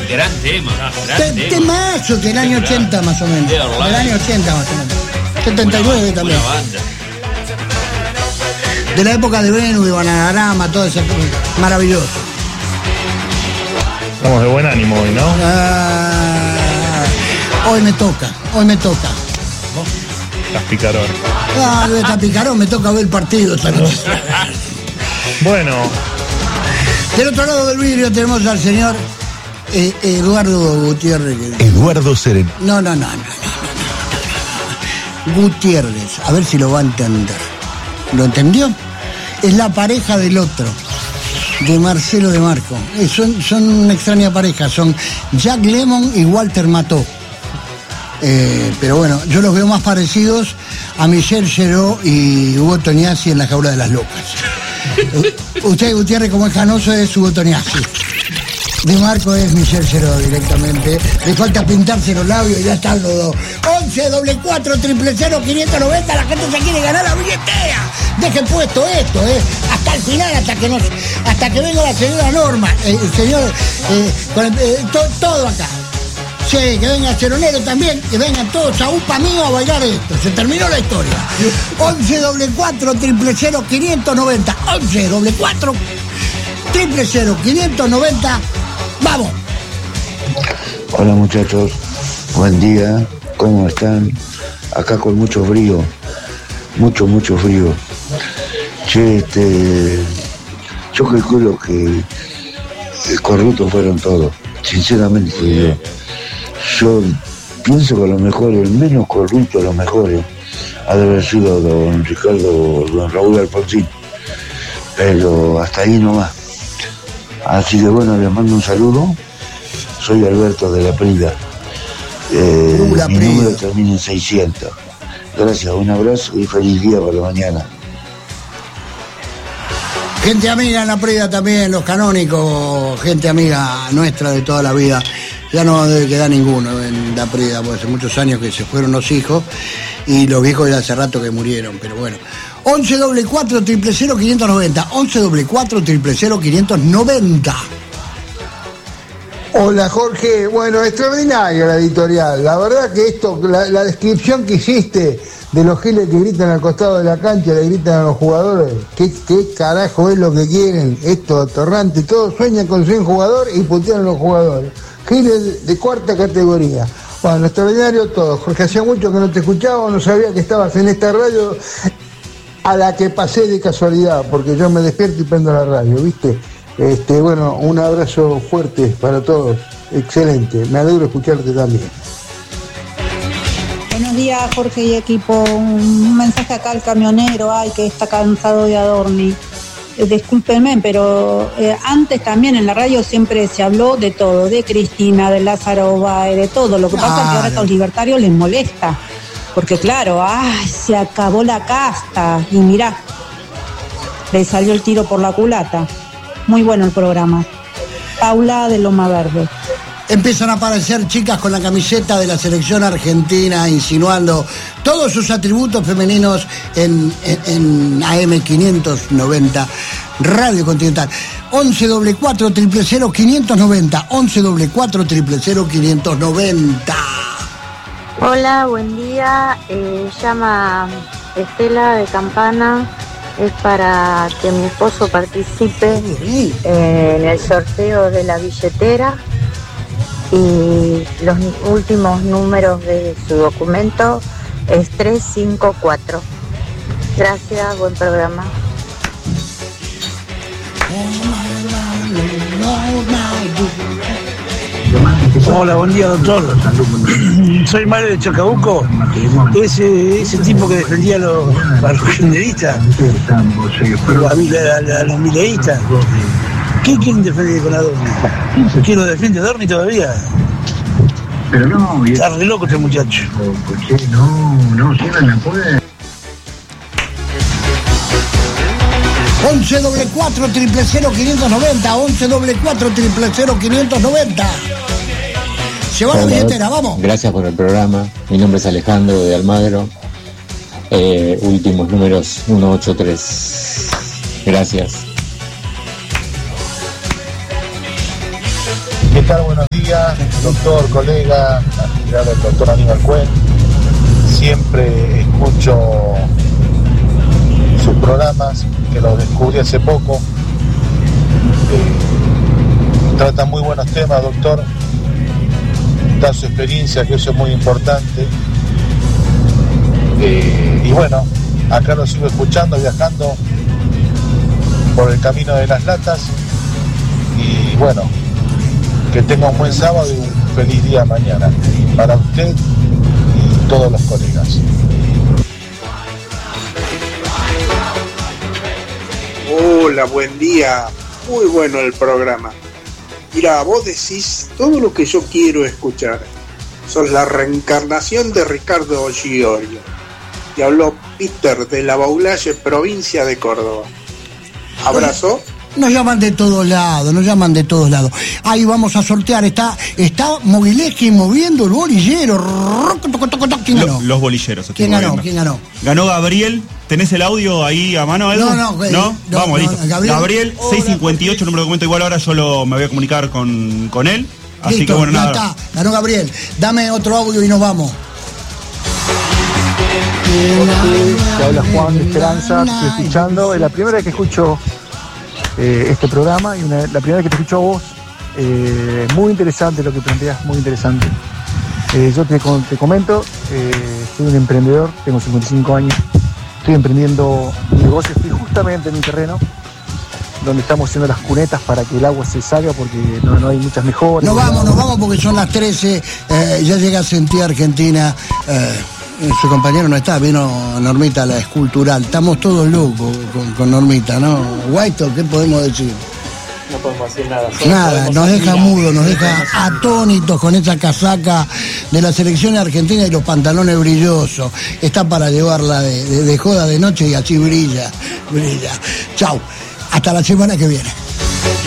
Gran tema. Temazo del año 80 más o menos. Del año 80 más o menos. 79 también. De la época de Venus, de Bananarama, todo eso. Maravilloso. Estamos de buen ánimo hoy, ¿no? Hoy me toca. Estás picarón. Está picarón, me toca ver el partido esta noche. Bueno. Del otro lado del vidrio tenemos al señor Eduardo Gutiérrez. Eduardo Sereno. No. Gutiérrez, a ver si lo va a entender. ¿Lo entendió? Es la pareja del otro, de Marcelo de Marco. Son una extraña pareja, son Jack Lemmon y Walter Matthau. Pero bueno, yo los veo más parecidos a Michel Serrault y Hugo Tognazzi en La Jaula de las Locas. Usted, Gutiérrez, como es canoso, es Hugo Tognazzi. De Marco es Michel Serrault directamente. Le falta pintarse los labios y ya están los dos. 11 440 590. La gente se quiere ganar la billetera. Dejen puesto esto, hasta el final, hasta que venga la señora Norma, el señor, todo acá. Sí, que venga Cheronero también, que vengan todos a UPA mío a bailar esto. Se terminó la historia. 11 440 590. 11 440 590. ¡Vamos! Hola muchachos, buen día, ¿cómo están? Acá con mucho frío, mucho frío. Che, yo calculo que corruptos fueron todos, sinceramente. Yo pienso que a lo mejor el menos corrupto, a lo mejor ha de haber sido don Raúl Alfonsín, pero hasta ahí nomás. Así que bueno, les mando un saludo. Soy Alberto de La Prida. Mi número termina en 600. Gracias, un abrazo y feliz día para mañana. Gente amiga en La Prida también, los canónicos, gente amiga nuestra de toda la vida. Ya no debe quedar ninguno en La Prida, porque hace muchos años que se fueron los hijos y los viejos ya hace rato que murieron, pero bueno. 11 440 590. 11 440 590. Hola Jorge, bueno, extraordinaria la editorial. La verdad que esto, la descripción que hiciste de los giles que gritan al costado de la cancha, le gritan a los jugadores, ¿qué carajo es lo que quieren? Esto, atorrante, todos sueñan con ser un jugador y putean a los jugadores. Giles de cuarta categoría. Bueno, extraordinario todo. Jorge, hacía mucho que no te escuchaba, no sabía que estabas en esta radio a la que pasé de casualidad, porque yo me despierto y prendo la radio, ¿viste? Bueno, un abrazo fuerte para todos. Excelente, me alegro escucharte también. Buenos días, Jorge y equipo. Un mensaje acá al camionero, que está cansado de Adorni. Discúlpenme, pero antes también en la radio siempre se habló de todo, de Cristina, de Lázaro Báez, de todo. Lo que pasa es que ahora a estos libertarios les molesta. Porque claro, se acabó la casta. Y mirá, le salió el tiro por la culata. Muy bueno el programa. Paula de Loma Verde. Empiezan a aparecer chicas con la camiseta de la selección argentina, insinuando todos sus atributos femeninos en AM 590 Radio Continental. 11 440 590. 11 440 590. Hola, buen día. Llama Estela de Campana. Es para que mi esposo participe en el sorteo de la billetera y los últimos números de su documento es 354. Gracias, buen programa. Hola, buen día, doctor. Soy Mario de Chacabuco. Ese tipo que defendía a los kirchneristas, a los mileístas. ¿Qué quieren defender con Adorni? ¿Quién lo defiende Adorni todavía? Pero no, está re loco este muchacho. ¿Por qué no cierran la puerta? 11 440 590. 11 440 590. Se va la billetera, vamos. Gracias por el programa. Mi nombre es Alejandro de Almagro. Últimos números 183. Gracias. tal? Buenos días, doctor, colega, el doctor Aníbal Cuen. Siempre escucho sus programas, que los descubrí hace poco. Tratan muy buenos temas, doctor. Da su experiencia, que eso es muy importante. Y bueno, acá lo sigo escuchando, viajando por el camino de las latas. Y bueno, que tenga un buen sábado y un feliz día mañana para usted y todos los colegas. Hola, buen día. Muy bueno el programa. Mira, vos decís todo lo que yo quiero escuchar. Sos la reencarnación de Ricardo Giorio. Y habló Peter de la Baulalle, provincia de Córdoba. Abrazo. Nos llaman de todos lados, Ahí vamos a sortear, está Mogileski moviendo el bolillero. ¿Quién ganó? Los bolilleros. ¿Quién ganó? Ganó Gabriel. ¿Tenés el audio ahí a mano, Edu? No. Vamos, listo. Gabriel 658, número de documento igual. Ahora yo me voy a comunicar con él. Así listo, que bueno, ya nada. está, ganó Gabriel. Dame otro audio y nos vamos. Te habla Juan de Esperanza, estoy escuchando. Es la primera vez que escucho este programa y la primera vez que te escucho a vos. Muy interesante lo que planteas, muy interesante. Yo te comento, soy un emprendedor, tengo 55 años, estoy emprendiendo un negocio, estoy justamente en mi terreno, donde estamos haciendo las cunetas para que el agua se salga porque no hay muchas mejoras. Nos vamos porque son las 13, ya llega a sentir Argentina. Su compañero no está, vino Normita, la escultural. Estamos todos locos con Normita, ¿no? Guaito, ¿qué podemos decir? No podemos decir nada. Nada, nos deja mudos, nos deja atónitos con esa casaca de la selección argentina y los pantalones brillosos. Está para llevarla de joda de noche y así brilla. Chau, hasta la semana que viene.